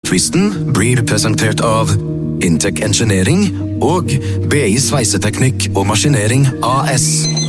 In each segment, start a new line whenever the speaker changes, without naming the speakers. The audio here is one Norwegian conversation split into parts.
Twisten blir presentert av Intec Engineering og BI Sveiseteknikk og Maskinering AS.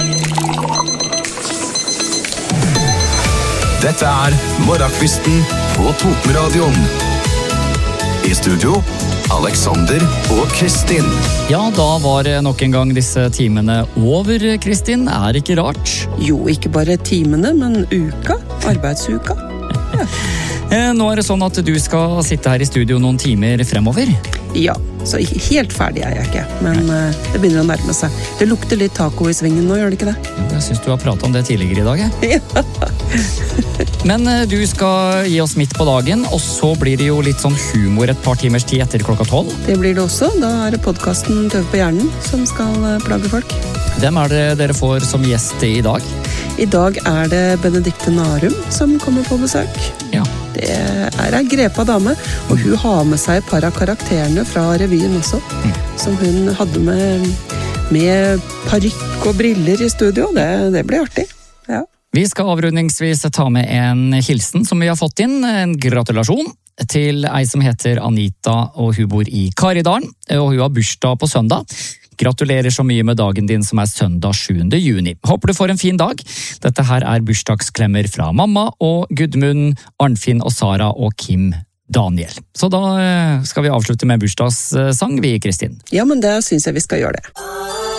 Dette Morgenkvisten på Totenradion. I studio, Alexander og Kristin.
Ja, da var nok en gang disse timene over, Kristin. Ikke rart?
Jo, ikke bare timene, men uka. Arbeidsuka. Ja.
Nå det sånn at du skal sitte her i studio noen timer fremover.
Ja, så helt ferdig jeg ikke, men det begynner å nærme seg. Det lukter litt taco i svingen nå, gjør det ikke det?
Jeg synes du har pratet om det tidligere i dag.
Ja.
Men du skal gi oss midt på dagen, og så blir det jo litt sånn humor et par timers tid etter 12:00.
Det blir det også, da det podcasten Tøv på hjernen som skal plage folk.
Hvem det dere får som gjest i dag?
I dag det Benedikte Narum som kommer på besøk.
Ja.
Det en grepa dame, og hun har med seg et par av karakterene fra revyen også, som hun hadde med parykk og briller i studio. Det blir artig. Ja.
Vi skal avrundingsvis ta med en hilsen som vi har fått inn, en gratulasjon til ei som heter Anita, og hun bor i Karidalen, og hun har bursdag på søndag. Gratulerer så mye med dagen din som søndag 7. juni. Håper du får en fin dag. Dette her bursdagsklemmer fra mamma og Gudmund, Arnfinn og Sara og Kim Daniel. Så da skal vi avslutte med bursdagssang, vi, Kristin.
Ja, men det synes jeg vi skal gjøre det.